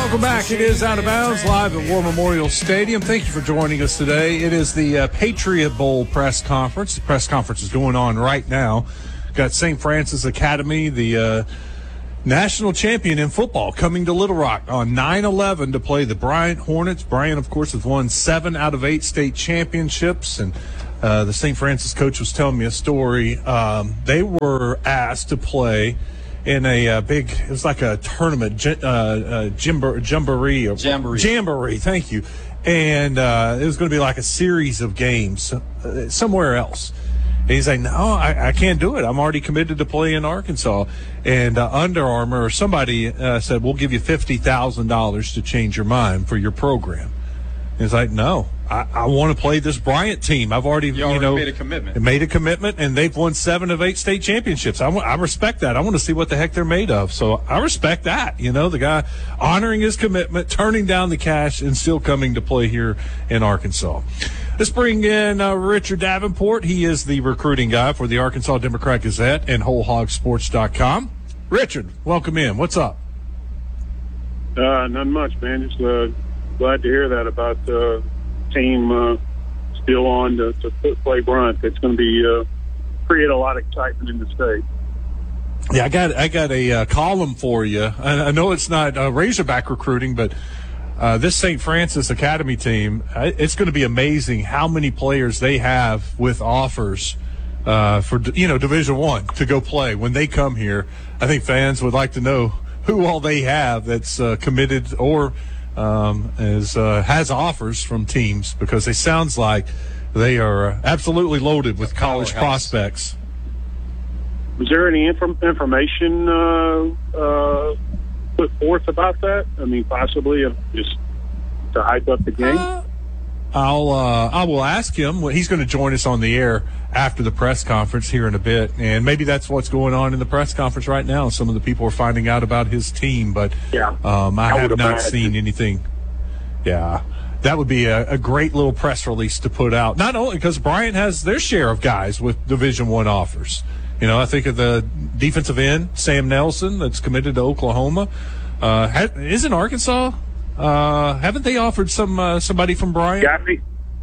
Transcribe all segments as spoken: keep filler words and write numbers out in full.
Welcome back. It is Out of Bounds, live at War Memorial Stadium. Thank you for joining us today. It is the uh, Patriot Bowl press conference. The press conference is going on right now. Got Saint Francis Academy, the uh, national champion in football, coming to Little Rock on nine eleven to play the Bryant Hornets. Bryant, of course, has won seven out of eight state championships, and uh, the Saint Francis coach was telling me a story. Um, they were asked to play in a uh, big, it was like a tournament, uh, uh, jamboree, jamboree, or, jamboree, jamboree. Thank you. And uh, it was going to be like a series of games uh, somewhere else. And he's like, no, I, I can't do it. I'm already committed to play in Arkansas. And uh, Under Armour or somebody uh, said, we'll give you fifty thousand dollars to change your mind for your program. And he's like, no, I, I want to play this Bryant team. I've already, you, you already know, made a commitment. Made a commitment, and they've won seven of eight state championships. I, w- I respect that. I want to see what the heck they're made of. So I respect that. You know, the guy honoring his commitment, turning down the cash, and still coming to play here in Arkansas. Let's bring in uh, Richard Davenport. He is the recruiting guy for the Arkansas Democrat Gazette and whole hog sports dot com. Richard, welcome in. What's up? Uh, not much, man. Just uh, glad to hear that about the uh, team uh, still on to, to play Bryant. It's going to be uh, create a lot of excitement in the state. Yeah, I got I got a uh, column for you. I, I know it's not uh, Razorback recruiting, but uh, this Saint Francis Academy team, it's going to be amazing how many players they have with offers uh, for you know Division One to go play when they come here. I think fans would like to know who all they have that's uh, committed or um, is uh, has offers from teams, because it sounds like they are absolutely loaded with college prospects. Was there any inf- information uh, uh, put forth about that? I mean, possibly uh, just to hype up the game? Uh, I'll uh, I will ask him. He's going to join us on the air after the press conference here in a bit, and maybe that's what's going on in the press conference right now. Some of the people are finding out about his team, but yeah. um, I, I have not imagine. seen anything. Yeah, that would be a, a great little press release to put out. Not only because Bryant has their share of guys with Division One offers. You know, I think of the defensive end, Sam Nelson, that's committed to Oklahoma. Uh, ha- isn't Arkansas? Uh, haven't they offered some uh, somebody from Bryant? Got me.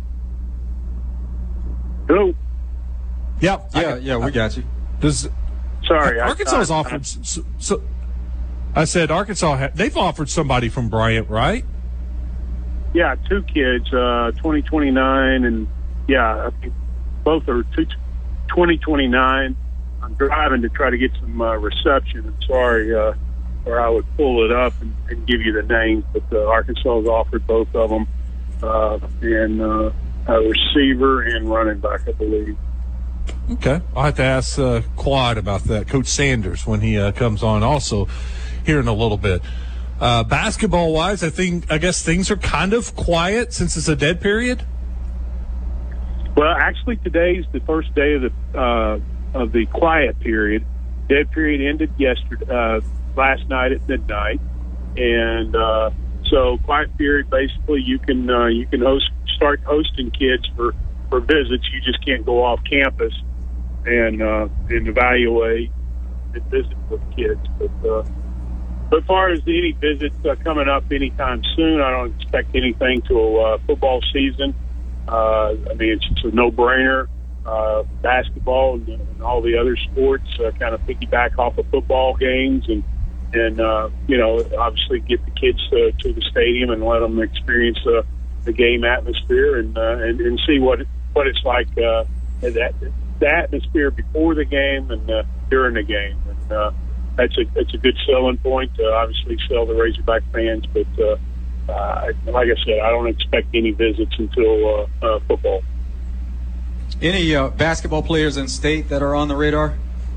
Hello. Yep. Yeah, I, yeah, we got you. Does Sorry, Arkansas has I, I, offered? I, so, so, I said Arkansas. Ha- they've offered somebody from Bryant, right? Yeah, two kids, uh, twenty twenty-nine, and yeah, I think both are two, twenty twenty-nine. I'm driving to try to get some uh, reception. I'm sorry, uh, or I would pull it up and, and give you the names. But uh, Arkansas has offered both of them, uh, and uh, a receiver and running back, I believe. Okay, I'll have to ask uh, Quad about that, Coach Sanders, when he uh, comes on also here in a little bit. Uh, basketball-wise, I think I guess things are kind of quiet since it's a dead period. Well, actually, today's the first day of the uh, of the quiet period. Dead period ended yesterday, uh, last night at midnight, and uh, so quiet period. Basically, you can uh, you can host start hosting kids for, for visits. You just can't go off campus and uh, and evaluate and visit with kids. But uh, but as far as any visits uh, coming up anytime soon, I don't expect anything till uh, football season. Uh, I mean, it's just a no-brainer. Uh, basketball and, and all the other sports uh, kind of piggyback off of football games, and and uh, you know, obviously get the kids to, to the stadium and let them experience uh, the game atmosphere and, uh, and and see what it, what it's like uh, that the atmosphere before the game and uh, during the game. And uh, that's a that's a good selling point to obviously sell the Razorback fans, but. Uh, Uh, like I said, I don't expect any visits until uh, uh, football. Any uh, basketball players in state that are on the radar?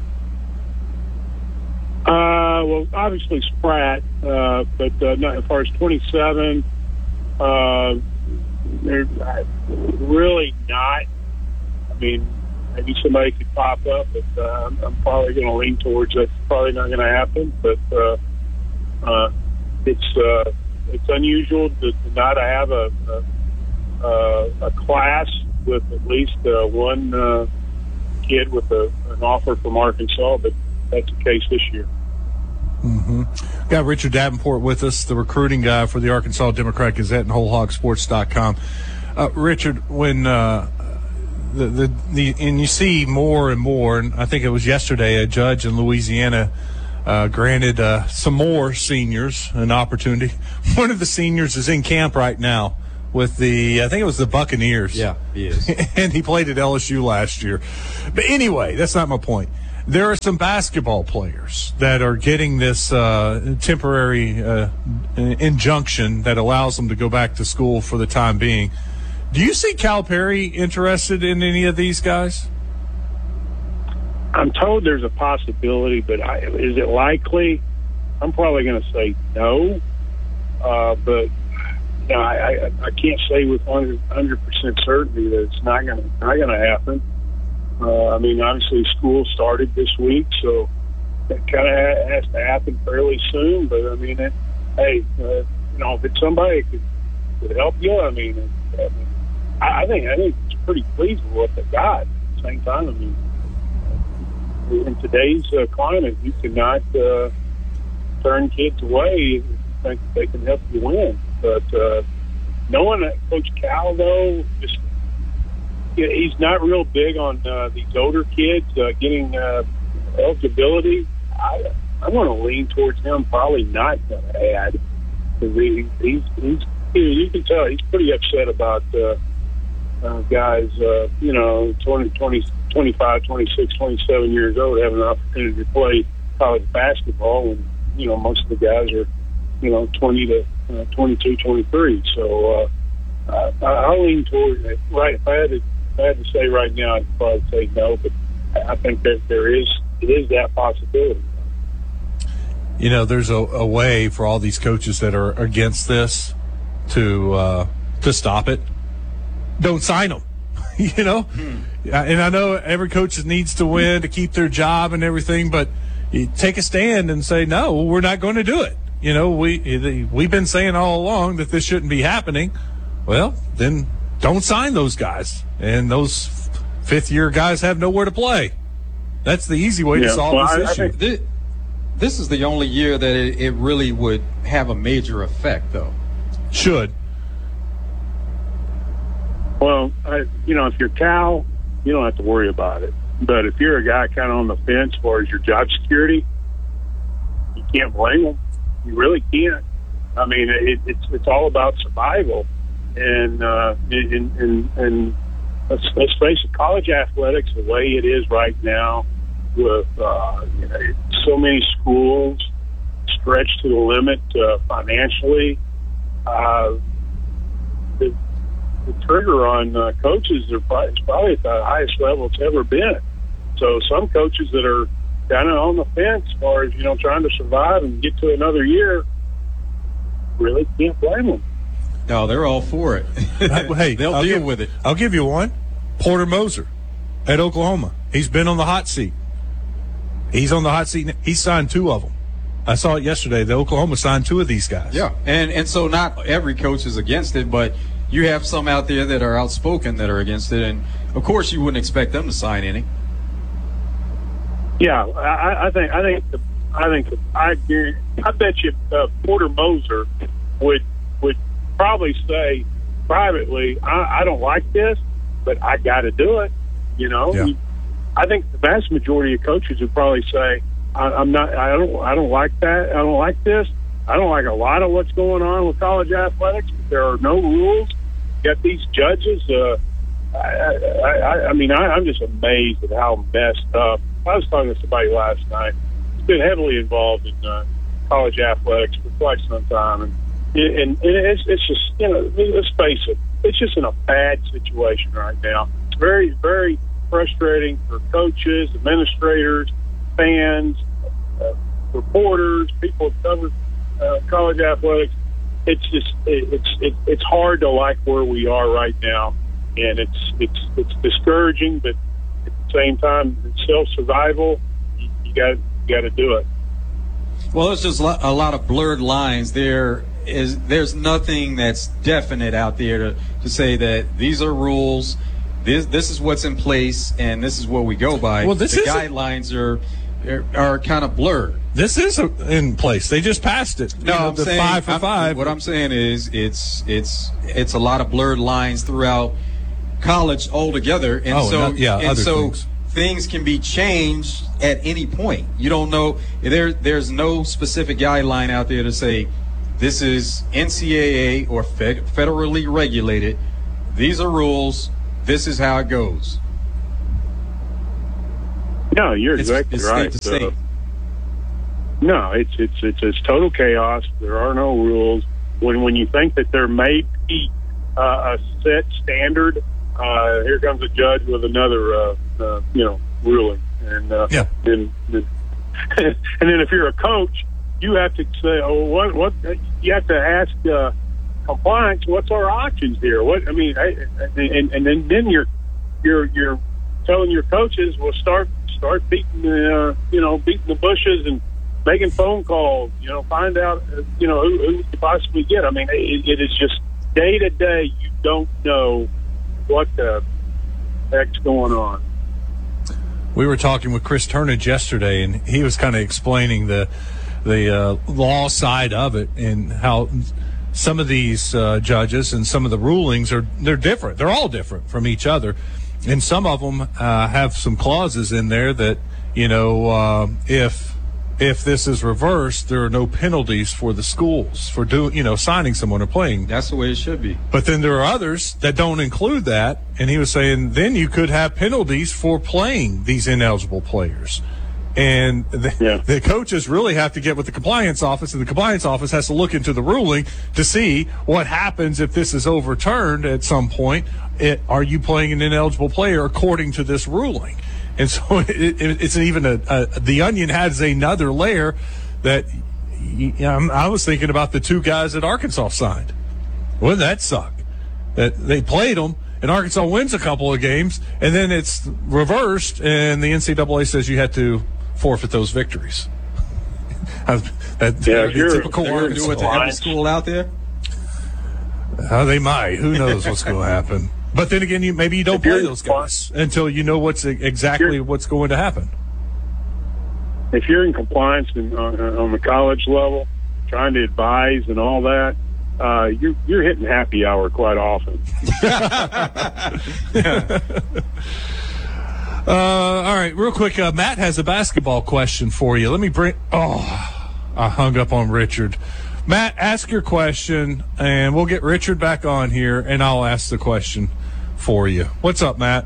Uh, well, obviously Spratt, uh, but uh, not, as far as twenty-seven, uh, they're really not. I mean, maybe somebody could pop up, but uh, I'm, I'm probably going to lean towards that's probably not going to happen. But uh, uh, it's. Uh, It's unusual to, to not have a, a, a class with at least uh, one uh, kid with a, an offer from Arkansas, but that's the case this year. Mm-hmm. Got Richard Davenport with us, the recruiting guy for the Arkansas Democrat Gazette and whole hog sports dot com. Uh, Richard, when uh, the, the the and you see more and more, and I think it was yesterday, a judge in Louisiana uh, granted uh, some more seniors an opportunity. One of the seniors is in camp right now with the, I think it was the Buccaneers. Yeah, he is. And he played at L S U last year. But anyway, that's not my point. There are some basketball players that are getting this uh, temporary uh, injunction that allows them to go back to school for the time being. Do you see Calipari interested in any of these guys? I'm told there's a possibility, but I, is it likely? I'm probably going to say no. Uh, but no, I, I, I can't say with one hundred percent certainty that it's not going to not going to happen. Uh, I mean, obviously, school started this week, so that kind of ha- has to happen fairly soon. But I mean, it, hey, uh, you know, if it's somebody that could, could help you, I mean, it, I mean, I, I think I think it's pretty pleased with what they got. At the same time, I mean, in today's uh, climate, you cannot uh, turn kids away if you think they can help you win. But uh, knowing that Coach Cal, though, just he's not real big on uh, these older kids uh, getting uh, eligibility. I, I'm going to lean towards him probably not going to add because he, he's, he's you can tell he's pretty upset about uh, uh, guys, uh, you know, twenty, twenty, twenty-five, twenty-six, twenty-seven years old having an opportunity to play college basketball, and you know most of the guys are, you know, twenty to uh, twenty-two, twenty-three. So uh, uh, I'll lean towards it. Right, if I had to, if I had to say right now, I'd probably say no, but I think that there is it is that possibility. You know, there's a, a way for all these coaches that are against this to uh, to stop it. Don't sign them. You know, hmm. And I know every coach needs to win to keep their job and everything, but you take a stand and say, no, we're not going to do it. You know, we, we've been saying all along that this shouldn't be happening. Well, then don't sign those guys. And those fifth year guys have nowhere to play. That's the easy way yeah. to solve well, this I, issue. I think this, this is the only year that it, it really would have a major effect, though. Should. Well, I, you know, if you're Cal, you don't have to worry about it. But if you're a guy kind of on the fence as far as your job security, you can't blame them. You really can't. I mean, it, it's it's all about survival, and uh, and and, and let's, let's face it, college athletics, the way it is right now, with uh, you know, so many schools stretched to the limit uh, financially. Uh, the, The trigger on uh, coaches are probably, is probably at the highest level it's ever been. So some coaches that are kind of on the fence as far as, you know, trying to survive and get to another year, really can't blame them. No, they're all for it. Hey, they'll I'll deal give, with it. I'll give you one. Porter Moser at Oklahoma. He's been on the hot seat. He's on the hot seat. He signed two of them. I saw it yesterday. The Oklahoma signed two of these guys. Yeah, and and so not every coach is against it, but you have some out there that are outspoken that are against it, and of course you wouldn't expect them to sign any. Yeah, I, I think I think the, I think the, I I bet you uh, Porter Moser would would probably say privately, I, I don't like this, but I got to do it. You know, yeah. I think the vast majority of coaches would probably say, I, I'm not. I don't. I don't like that. I don't like this. I don't like a lot of what's going on with college athletics. There are no rules. You got these judges. Uh, I, I, I mean, I, I'm just amazed at how messed up. I was talking to somebody last night who's been heavily involved in uh, college athletics for quite some time, and and, and it's, it's just, you know, let's face it, it's just in a bad situation right now. It's very, very frustrating for coaches, administrators, fans, uh, reporters, people who cover uh, college athletics. It's just it, it's it, it's hard to like where we are right now, and it's it's it's discouraging. But at the same time, it's self survival. You, you got you got to do it. Well, there's just a lot of blurred lines. There is there's nothing that's definite out there to, to say that these are rules. This this is what's in place, and this is what we go by. Well, this the is guidelines are are, are kind of blurred. This is a, in place. They just passed it. No, you know, I'm the saying, five for I'm, five. What I'm saying is, it's it's it's a lot of blurred lines throughout college altogether, and oh, so and, yeah, and other so things. things can be changed at any point. You don't know. There there's no specific guideline out there to say this is N C double A or fed, federally regulated. These are rules. This is how it goes. No, you're It's, exactly it's right. state to state. Uh, no, it's it's it's it's total chaos. There are no rules. When when you think that there may be uh, a set standard, uh, here comes a judge with another uh, uh, you know ruling, and uh, Yeah. and, and then if you're a coach, you have to say, oh, what what you have to ask uh, compliance. What's our options here? What I mean, I, and and then then you're you're you're telling your coaches, well, start start beating the uh, you know beating the bushes and making phone calls. You know, find out uh, you know who, who you possibly get. I mean, it, it is just day to day. You don't know what the heck's going on. We were talking with Chris Turnage yesterday, and he was kind of explaining the the uh, law side of it and how some of these uh, judges and some of the rulings are they're different. They're all different from each other, and some of them uh, have some clauses in there that you know uh, if if this is reversed, there are no penalties for the schools for doing you know signing someone or playing. That's the way it should be. But then there are others that don't include that, and he was saying then you could have penalties for playing these ineligible players. And the, Yeah. the coaches really have to get with the compliance office, and the compliance office has to look into the ruling to see what happens if this is overturned at some point. It, are you playing an ineligible player according to this ruling? And so it, it, it's even a, a the onion has another layer that you know, I was thinking about the two guys that Arkansas signed. Wouldn't that suck? That they played them, and Arkansas wins a couple of games, and then it's reversed, and the N C double A says you had to forfeit those victories. that, Yeah, that sure. typical They're Arkansas. Do it to every school out there. Uh, they might. Who knows what's going to happen? But then again, you maybe you don't If you're play those guys until you know what's exactly You're- what's going to happen. If you're in compliance and on, on the college level, trying to advise and all that, uh, you're you're hitting happy hour quite often. Uh, all right, real quick. Uh, Matt has a basketball question for you. Let me bring. Oh, I hung up on Richard. Matt, ask your question, and we'll get Richard back on here, and I'll ask the question for you. What's up, Matt?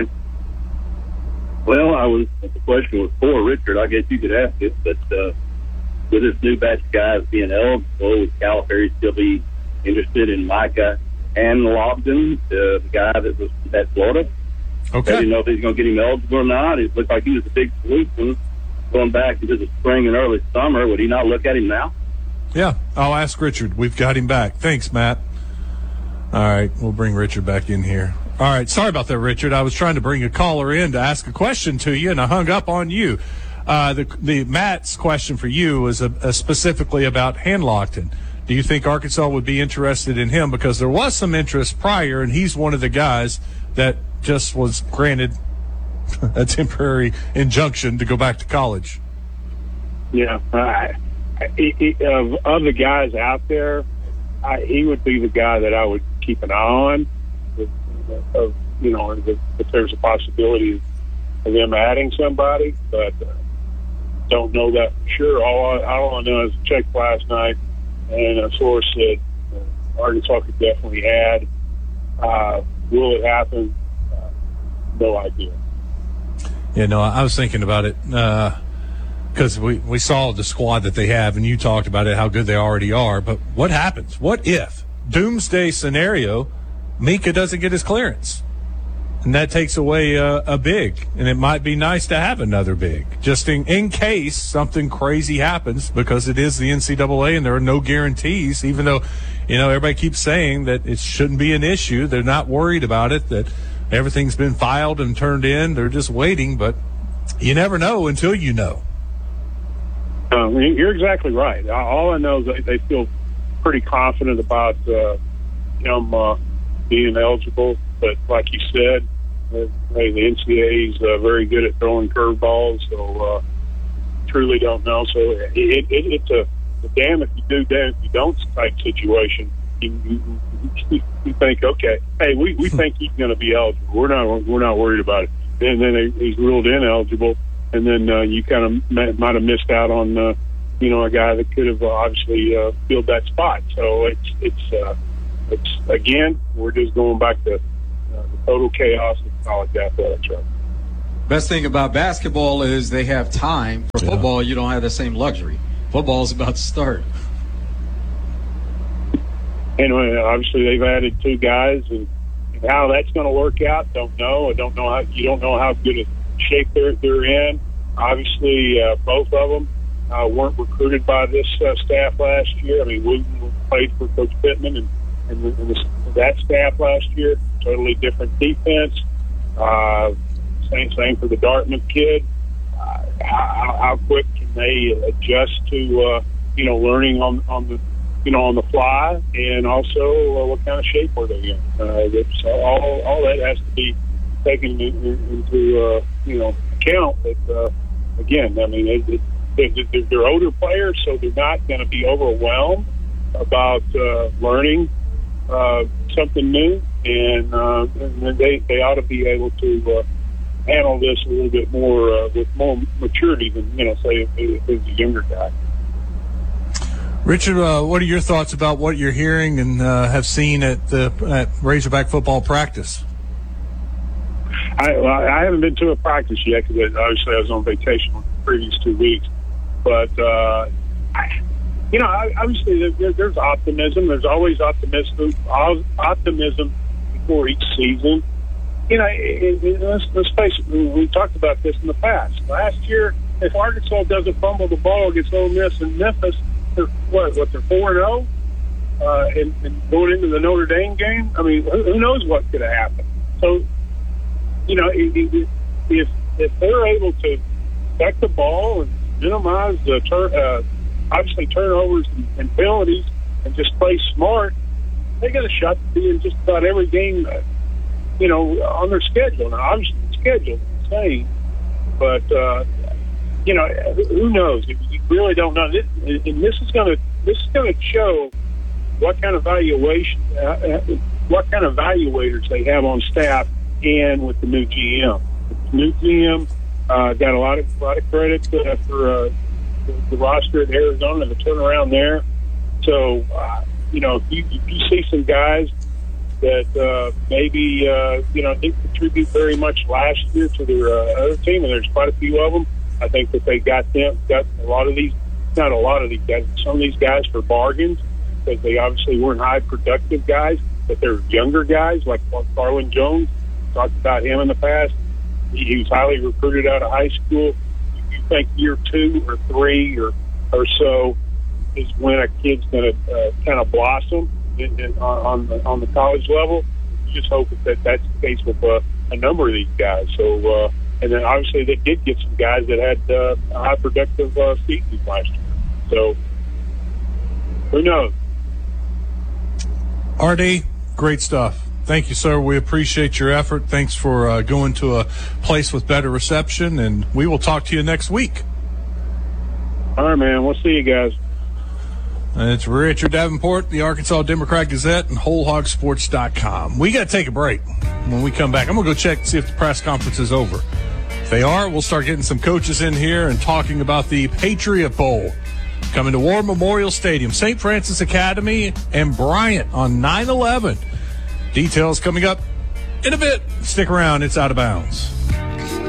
Well, I was the question was for Richard. I guess you could ask it, but uh, with this new batch of guys being eligible, would Calipari still be interested in Micah and Lofton, uh, the guy that was at Florida? I Okay. didn't know if he's going to get him eligible or not. It looked like he was a big solution going back into the spring and early summer. Would he not look at him now? Yeah, I'll ask Richard. We've got him back. Thanks, Matt. All right, we'll bring Richard back in here. All right, sorry about that, Richard. I was trying to bring a caller in to ask a question to you, and I hung up on you. Uh, the, the Matt's question for you was a, a specifically about Hanlockton. Do you think Arkansas would be interested in him? Because there was some interest prior, and he's one of the guys that just was granted a temporary injunction to go back to college. Yeah, I, he, he, of of the guys out there, I, he would be the guy that I would keep an eye on. Of you know, if, if there's a possibility of them adding somebody, but uh, don't know that for sure. All I, all I know is I checked last night, and a source said uh, Arkansas could definitely add. Uh, will it happen? Uh, no idea. Yeah, no, I was thinking about it because uh, we, we saw the squad that they have, and you talked about it, how good they already are. But what happens? What if, doomsday scenario, Mika doesn't get his clearance? And that takes away a, a big, and it might be nice to have another big, just in, in case something crazy happens, because it is the N C double A and there are no guarantees, even though, you know, everybody keeps saying that it shouldn't be an issue. They're not worried about it, that everything's been filed and turned in. They're just waiting, but you never know until you know. Um, you're exactly right. All I know is they, they feel pretty confident about uh, him uh, being eligible. But like you said, uh, hey, the N C double A is uh, very good at throwing curveballs, so uh, truly don't know. So it, it, it's a, a damn if you do, damn if you don't type situation. You, you, you think, okay, hey, we, we think he's going to be eligible. We're not we're not worried about it. And then he's ruled ineligible, and then uh, you kind of m- might have missed out on, uh, you know, a guy that could have uh, obviously uh, filled that spot. So it's it's uh, it's again, we're just going back to uh, the total chaos of college athletics, right? Best thing about basketball is they have time. For Yeah. football, you don't have the same luxury. Football's about to start. Anyway, obviously they've added two guys, and, and how that's going to work out, don't know. I don't know how you don't know how good a shape they're they're in. Obviously, uh, both of them uh, weren't recruited by this uh, staff last year. I mean, Wooten played for Coach Pittman and, and, the, and the, that staff last year. Totally different defense. Uh, same same for the Dartmouth kid. Uh, how, how quick can they adjust to uh, you know learning on on the you know, on the fly, and also uh, what kind of shape are they in? Uh, it's all, all that has to be taken into, uh, you know, account. But, uh, again, I mean, it, it, they're, they're older players, so they're not going to be overwhelmed about uh, learning uh, something new, and, uh, and they, they ought to be able to uh, handle this a little bit more uh, with more maturity than, you know, say, if it was a younger guy. Richard, uh, what are your thoughts about what you're hearing and uh, have seen at the at Razorback football practice? I, well, I haven't been to a practice yet because obviously I was on vacation the previous two weeks. But, uh, I, you know, obviously there, there's optimism. There's always optimism, optimism before each season. You know, it, it, let's, let's face it, we, we talked about this in the past. Last year, if Arkansas doesn't fumble the ball against Ole Miss and Memphis, they're, what, what, they're four and oh? Uh, and, and going into the Notre Dame game? I mean, who, who knows what could have happened? So, you know, if if they're able to back the ball and minimize the turn, uh, obviously turnovers and, and penalties, and just play smart, they got a shot to be in just about every game, uh, you know, on their schedule. Now, obviously, the schedule is insane, but uh, you know, who knows? You really don't know. This, and this is going to this is going to show what kind of valuation, uh, what kind of evaluators they have on staff, and with the new G M. The new G M uh, got a lot of a lot of credit uh, for uh, the, the roster at Arizona, the turnaround there. So, uh, you know, if you, if you see some guys that uh, maybe uh, you know didn't contribute very much last year to their uh, other team, and there's quite a few of them. I think that they got them got a lot of these, not a lot of these guys, some of these guys for bargains because they obviously weren't high productive guys, but they're younger guys like Carlin Jones. Talked about him in the past. He, he was highly recruited out of high school. You think year two or three or or so is when a kid's going to uh, kind of blossom in, in, on the on the college level. You just hope that that's the case with uh, a number of these guys. So, uh, and then obviously they did get some guys that had uh, high productive uh, seasons last year. So, who knows? R D, great stuff. Thank you, sir. We appreciate your effort. Thanks for uh, going to a place with better reception, and we will talk to you next week. All right, man. We'll see you guys. And it's Richard Davenport, the Arkansas Democrat-Gazette, and whole hog sports dot com. We got to take a break. When we come back, I'm going to go check and see if the press conference is over. If they are, we'll start getting some coaches in here and talking about the Patriot Bowl coming to War Memorial Stadium, Saint Francis Academy, and Bryant on nine eleven. Details coming up in a bit. Stick around. It's Out of Bounds.